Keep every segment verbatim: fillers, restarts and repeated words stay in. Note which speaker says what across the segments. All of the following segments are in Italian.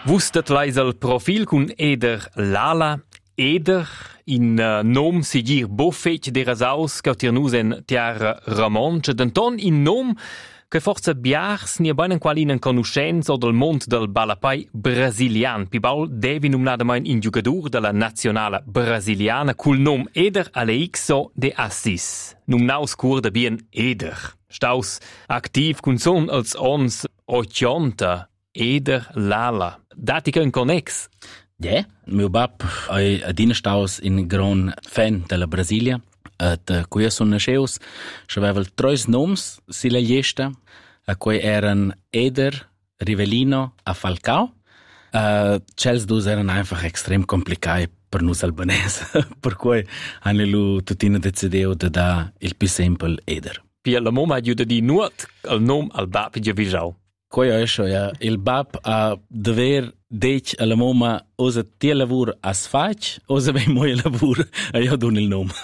Speaker 1: Vustet lais il profil cun Eder Lala. Eder, in uh, nom sigir bofetg de rasaus, che tirnus en tiara Ramonce, denton in nom che forza biars ni bain qual in conoscenza del mond del balapai brasilian. Pibaul devi numnadamain in giocador della nazionale brasiliana cul nom Eder Aleixo de Assis. Numnaus cur de bien Eder. Staus aktiv cun son als ons ottanta Eder Lala. Dati che un connex.
Speaker 2: Ja, mio bab è adina staus in gran fan della Brasilia. Et quia son nasceus, c'aveva tre noms si la lista, a cui eran Eder, Rivellino a Falcao. Uh, Cels dus eran einfach extrem complicati per nus albanese, per cui hanno lu tutina decideu de da il più semple Eder.
Speaker 1: Pia la moma aiuta di nuot al nom al bab di Visau.
Speaker 2: Coi è això, ja. Il bab a dever dec a la moma osa tia lavur as faig, osa vei moi lavur a io don il nom.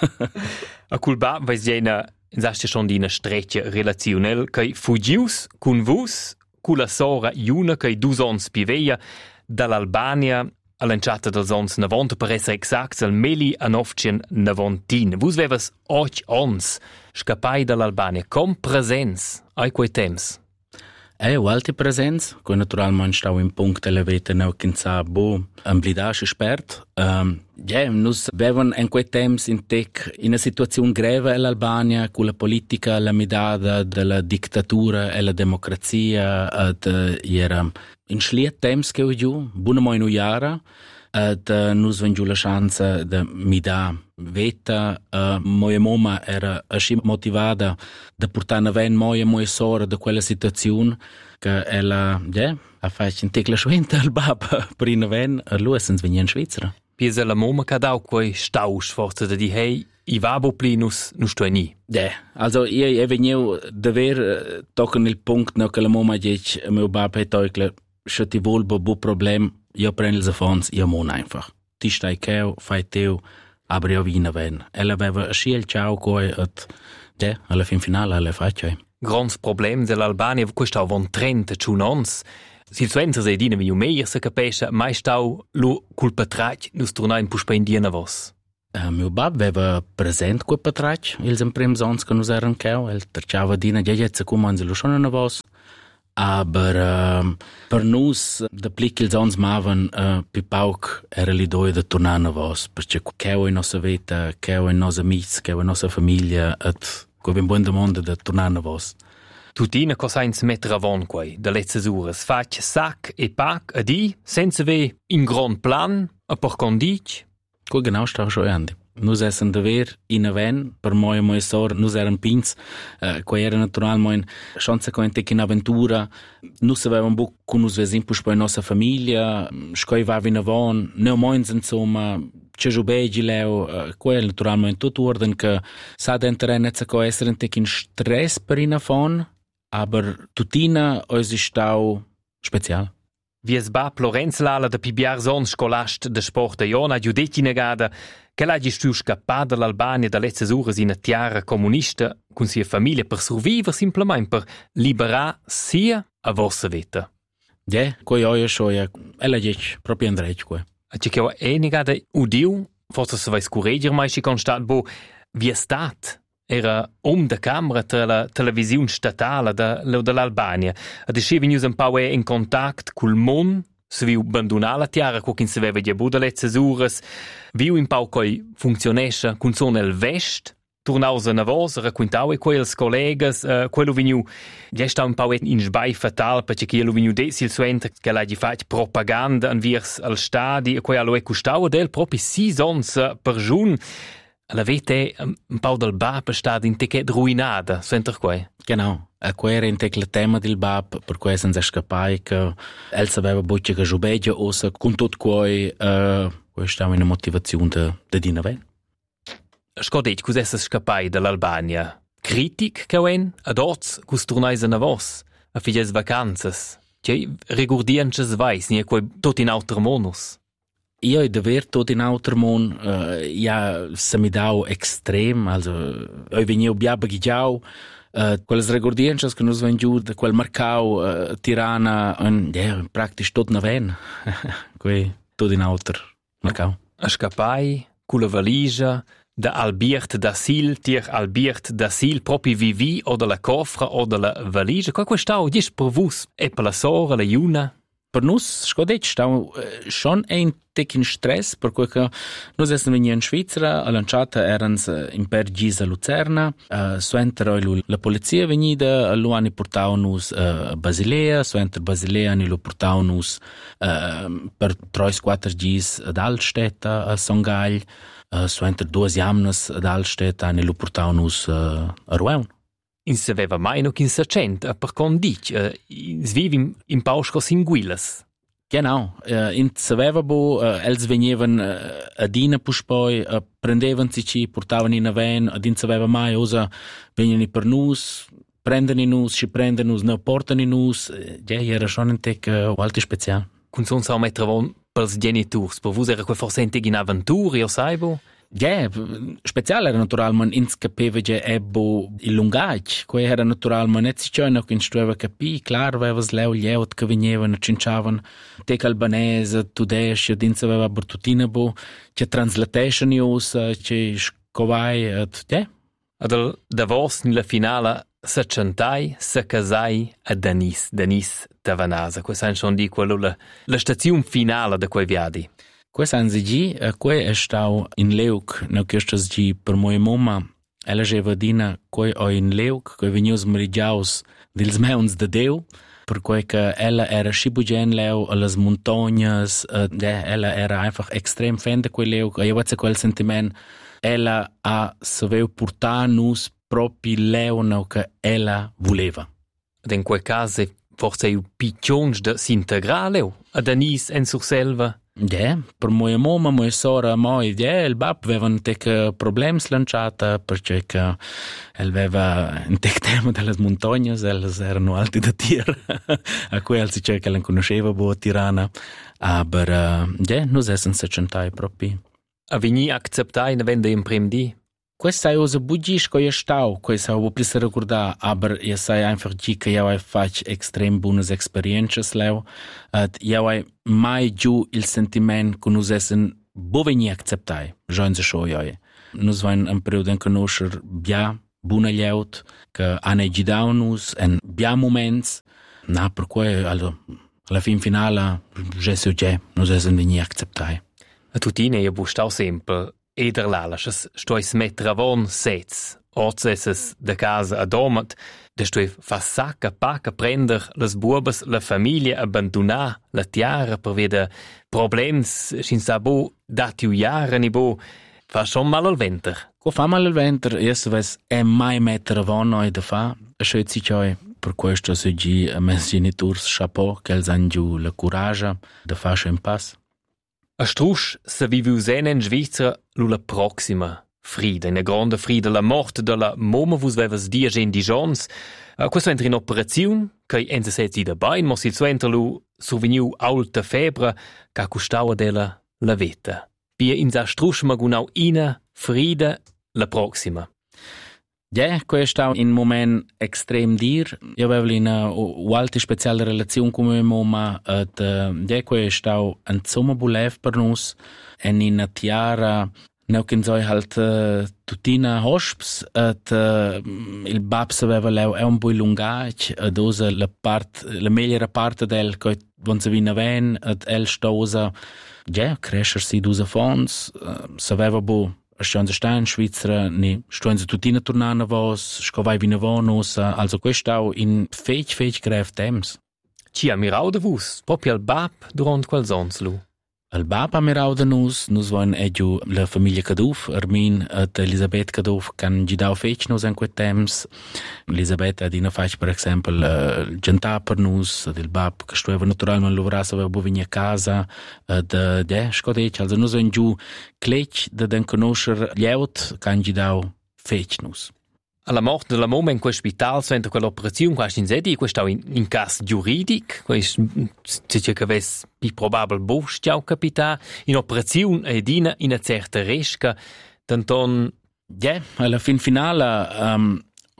Speaker 1: A cul bab vais jena in sastia schon di una streccia relazionel che fugius cun vus cula sora iuna che dus ons piveia dall'Albania all'enciata dels ons novanta per essere exact al meli a novcien novantin. Vus vevas och ons scapai dall'Albania com presens ai quei temps.
Speaker 2: Eh, alte presenz, coi naturalmente stau in punct della vita neu kinza bo amblidasch spert. Um, ja, nus vevan en quei temps in tec in una situazione greve all'Albania con la politica, la midada della dittatura e la democrazia ad uh, era in schliet temps che giù, buona mo in uiara, ad uh, nus ven giù la chance de mida veta, uh, moja moma era asci motivada da portare avanti moja moja sora da quella situazione che ella, ja, ha fatto in tecla schwenta al bab per in avanti a lui senza venire in Svizzera.
Speaker 1: Piesa la moma che dau quei staus forza da di hei i vabo plinus nu sto ni.
Speaker 2: Ja, also io e veniu daver tocken il punct no che la moma dice mio bab hat euch schon die wohl bo problem, io prendo il fons, io mon einfach. Ti stai keu, fai teu aber io vina ven. Ella aveva sciel ciao coi at ja, alla fin finale alle faccio.
Speaker 1: Grans problem dell'Albania questo von trenta chunons. Si suenza se dina mi meir se capesce mai stau lu cul patrac nus torna in puspa indiana vos.
Speaker 2: Uh, mio bab aveva present quel patrac, ils en prim sons che nus eran keu, el terciava dina ja jetze cum anze lu schon na vos. Aber uh, per nus da plic ils ons mavan uh, pi pauc era li doi da tornar na vos, perché cheu in nossa vita, cheu in nossa amics, cheu in nossa famiglia, et quei ben buon mondo da tornar na vos.
Speaker 1: Tutina cosains metter avon quei, da letzes ures, fac sac e pac a di, senza ve in gran plan, a por condic.
Speaker 2: Quei genau stau schon andi. Nus essen daver in aven, per moi e moi sor, nus eran pins, uh, quei era naturalmente chance coente che in avventura, nus avevam buc con nus vesin pus per nostra famiglia, scoi va in avon, neo moins insomma, c'è giubegi leo, uh, quei naturalmente tot orden che sa d'entere nezza co essere in tec in stress per in avon, aber tutina ois stau special.
Speaker 1: Vies bab Lorenz Lala da pibiar son scolast de sport de Iona giudecchi negada che l'ha gistu scappar dall'Albania da letzes ures in a tiara comunista con sia famiglia per survivere simplement per liberar sia a vossa vita.
Speaker 2: Ja, quei oia schoia, ella dic proprio andrec quei.
Speaker 1: A ci che è negada udiu, forse se vais corregger mai si constat bo, vi è stat era om da camera tra la televisione statale da, dell'Albania. Ad escevi news un po' in contact col mon, se viu abbandonare la tiara, co che si aveva già buda letzes ures, viu un po' coi funzionesce con son el vest, tornaus a navos, raccontau e quels collegas, uh, quello veniu, ja sta un po' in sbai fatal, perché quello veniu desil suente che l'ha fatto propaganda an virs al stadi, e quei allo e custau del proprio sis ons per giun. La vete un po' del bab sta in techet ruinata, senter quei.
Speaker 2: Genau. A quei era in tec la tema del bab, per quei senza scapai che el sapeva boccia che giubegia ossa, con tot quei, uh, quei stava in una motivazione de, de dinaven.
Speaker 1: Scodet, cos essas scapai dall'Albania? Critic che ven, ad oz, cos turnais a vos, a figlies vacanzas. Cei regurdiances vais, nie quei tot in auter monus.
Speaker 2: Io è davvero tot in altro mondo, uh, ja, se mi dau extrem, also, io veniu biaba gigiau, Uh, quelles regordiences che nos ven giù da quel marcau uh, Tirana, un, yeah, praktisch tot naven. Quei tot in alter marcau.
Speaker 1: A scapai, con la valigia, da Albiert da Sil, tier Albiert da Sil, proprio vivi o della cofra o della valigia. Qua quest'au, dis per vus, e per la sora, la juna.
Speaker 2: Per nus, scodet, stau uh, schon ein tic in stress, per cui che nus essen vegni in Svizzera, a lanciata erans uh, in per gis a Lucerna, uh, suenter la polizia venida, lu ani portau nus uh, a Basilea, suenter Basilea ani lu portau nus uh, per trois quattro gis ad Altstetta, a Songhagl, uh, suenter duas jamnas ad Altstetta ani lu portau nus uh, a Rueun.
Speaker 1: In se veva mai noch in Sercent, a per con dic, uh, sviv in, in pausco singuilas.
Speaker 2: Genau, uh, in se veva bo, uh, els venievan uh, ad ina puspoi, uh, prendevan si ci, portavan in aven, ad in se veva mai, osa venien per nus, prendan in nus, si prendan nus, ne portan in nus, ja, uh, era schon un tec uh, alti special.
Speaker 1: Cun son sa metravon pels geniturs, per vus era quei forse integ in aventuri, o sai bo?
Speaker 2: Ja, special era naturalment ins capevege ebbo il lungaig, quei era naturalment et si ciò no che instrueva capi, clar avevas leu lieut che venievan, cinciavan tec albanese, tudesce, dinz aveva bertutina bo, che translatation ius, che scovai, et ja.
Speaker 1: Adel da vos nella finale se cantai, se casai a Danis, Danis Tavanasa. Questa è schon di quello la, la stazione finale da quei viadi.
Speaker 2: Questa anzi uh, quei è stau in Leuk, no questas gi per moja mamma, ella geva dina quei o in Leuk, quei venius merigiaus dils meuns de Deu, per quei che ella era schibugen leu a las montagnas, uh, de, ella era einfach extrem fan de quei Leuk, e io vezza quel sentiment, ella ha saveu portar nus propi leu no che ella voleva.
Speaker 1: Ed in quel caso forse i piccions de s'integrare a Danis en surselva.
Speaker 2: Ja, per moja mamma, moja sora, moi, ja, il bab avevan tec problems lanciata perché che el aveva un tec tema delle montagne, elles erano alti da tir, a cui el si c'è che la conosceva bo Tirana, aber uh, ja, nus essen se centai propi.
Speaker 1: A vegni acceptai ne vende in prim di?
Speaker 2: Questa è cosa bugisch che io stau, questa ho più ricordare, aber io sai einfach gi che io fac extrem buonas experiences leu, et io hai mai giù il sentiment che nus essen bo vegni acceptai, join se show io. Nus vain un periodo in conoscer bia buona lieut, che ane gidau nus en bia moments, na per cui also alla fin finale je so je, nus essen vegni acceptai.
Speaker 1: A tutine io bu stau sempre eder lalasches stois metravon sets, orzesses de casa adomat, de stoi fa sacca pacca prender las buobas, la famiglia abbandonar, la tiara per vede problems, sin sa bo datiu jara ni bo, fa schon mal al venter.
Speaker 2: Co fa mal al venter, jes ves è mai metravon noi de fa, a schöt si cioi, per questo se gi a mes genitors chapeau, che els han giù la coragia de fa schon pass.
Speaker 1: A strusch se viviu sen in Svizzera l'ula proxima frida, una grande frida, la morte della mamma vus vevas dia gen di giorns. Uh, questo entra in operazione, che enza sezzi da bain, ma il suo entra lu surveniu alta febbre, che costava della la vita. Pia in sa strusch magunau ina frida la proxima.
Speaker 2: Ja, questo è un momento extrem dir. Io avevo una un'altra speciale relazione con mia mamma et uh, ja, questo è un somma bulev per nos en in una tiara neu che noi halt uh, tutina hosps et uh, il babs aveva leu è un bui lungac ed osa la part la migliore parte del che von se vina ven et el stosa ja, crescersi d'usa fons uh, saveva bu Stiamo in Svizzera, ne stiamo tutti a tornare a vos, scovai vina vonos, also questo in fech fech grave temps.
Speaker 1: Ci ha mirau da vus, proprio al bab durant quel sonslu.
Speaker 2: Al bab ha mirau da nus, nus van egiu la famiglia Caduf, Armin et Elisabeth Caduf, can gidau fech nus in quel temps. Elisabeth adina fac per esempio uh, gentà per nus, ed il bab che stueva naturalmente lavorare, aveva venire a casa, ed uh, de, scodec, also nus van giù clec da den conoscer lieut, can gidau fech nus.
Speaker 1: Alla morte della mamma in quel spital, so entra quell'operazione, quasi in sedi, questo in, in caso giuridic, questo c'è che avesse più probabile bostiau capita, in operazione ed in una certa resca, tanton...
Speaker 2: Ja, alla fin finale, um,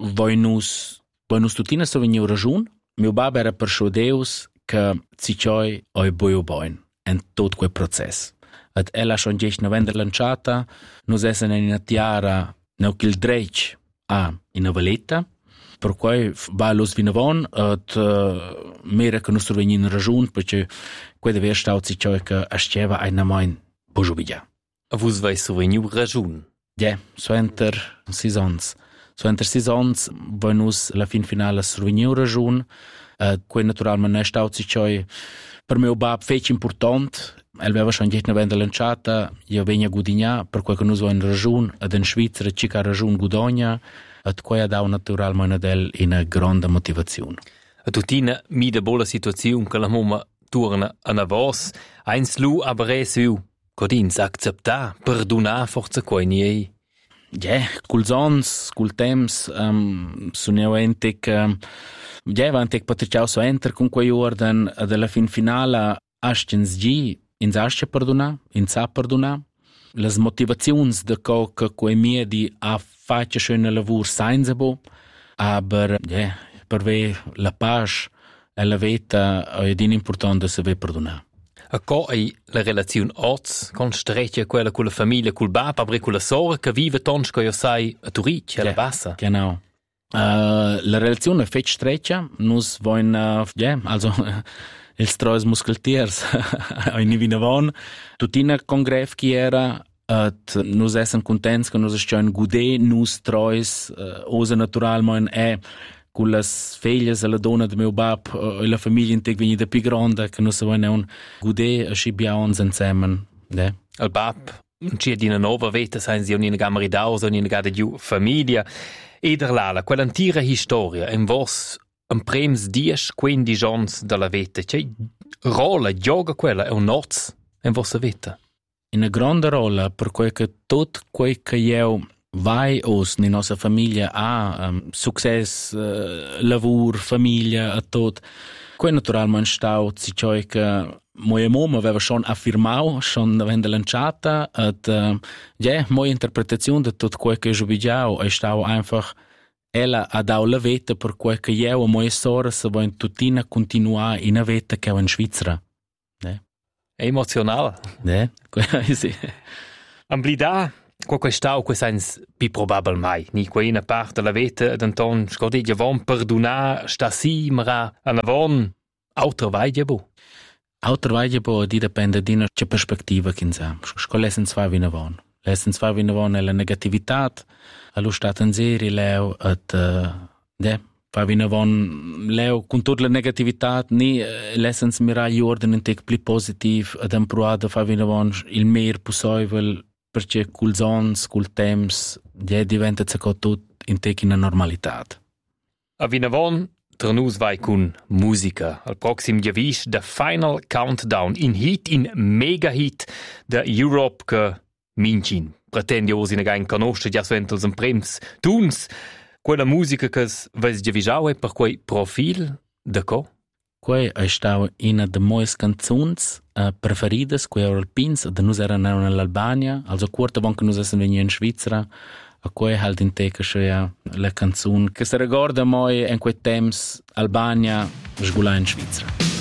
Speaker 2: voi nus, voi nus tutina so vegniu ragiun. Mio bab era per Deus che si cioi oi boio boin en tot quel process. Ad ella schon gech na vender lanciata, nus essen in una tiara neu ch'il dreic a in una valetta, per cui va los vinavon ad uh, mera che nus vegni in ragiun, perché quei deve stau si cioi che asceva ein na main bojo via.
Speaker 1: A vus vai so vegniu ragiun?
Speaker 2: Ja, so enter seasons. So enter seasons voi nus la fin finale so vegniu ragiun, uh, quei naturalmente ne stau si cioi per mio bab fece important. El aveva schon gett na venda lanciata, io vegna gudigna, per quel che nus in ragiun, ad in Svizzera cica ragiun gudogna, ad quei ha dau naturalmente del in grande motivazione.
Speaker 1: A tutina mi de bola situazione che la mamma torna a na vos, eins lu aber es viu, codins accepta, perdona forza quei niei.
Speaker 2: Ja, cul sons, cul temps, um, suneu entic, um, ja, va entic patriciau so enter con quei orden, ad alla fin finale, ascens gi, ins asce perdona, ins a perdona. Les motivazions de co che quei miedi a face schöne lavur seinsebo, aber ja, per ve la pace e la vita è din importante se ve perdona.
Speaker 1: A co è la relazione oz con streccia quella con la famiglia, col bab, aber con la sorella che vive tons che io sai a Turic, alla bassa.
Speaker 2: Genau. Uh, la relazione è fetch streccia, nus voin, uh, ja, also ils trois muskeltiers ai ni vinavon tutina congref qui era at nus essen contents che nus schön gude nus trois uh, osa naturalmente è con las figlias e la donna de meu bab e la famiglia integ veni da più grande che nus voin un gude a scibiaons insieme ne
Speaker 1: al bab c'è di una nuova vita senza una gamma dausa una gada giù famiglia e der lala quell'antica storia in vos un prems dies quindici ans dalla vita, cioè rola, gioca quella, è un noz in vostra vita.
Speaker 2: Una grande rola per quel che tutto quel che io vai os nella nostra famiglia ha um, successo, uh, lavoro, famiglia, e tutto. Quel naturalmente stau, si cioè che mia mamma aveva schon affermato, schon avendo lanciata, e uh, ja, mia interpretazione di tutto quel che io vedevo è stau einfach ella ha dato la vita per quel che io e mia sorella se vogliono tutina continuare in una vita che è in Svizzera. Ne?
Speaker 1: È emozionale.
Speaker 2: Ne? Sì.
Speaker 1: Amblida, qualche stau che sens più probabile mai. Ni qua una parte della vita d'Anton scordì già von perdonare sta simra a von altra vaia bo.
Speaker 2: Altra vaia bo di dipende di una perspectiva che sa. Scolesen zwei wie von. Lesen zwei wie von la negatività. Allo stato in serie leo at uh, de fa vina von leo con tutta la negatività ni uh, lessons mira ordine in tek più positiv ad improada fa vina von il mer possible perché cul sons cul temps de diventa co tut in tek in normalità.
Speaker 1: A vina von Ternus vai con musica. Al proxim javis the final countdown in hit in mega hit da Europe che mincin. Pretendi osi ne gain conosce già sventels en prems tuns quella musica che ves giavisau e per quei profil de co?
Speaker 2: Quei è stau una de moes canzuns uh, preferidas quei alpins de nus eran nell'Albania also quarta von che nus essen vegni in Svizzera a quei halt in teca schea la canzun che se ricorda moi in quei temps Albania sgula in Svizzera.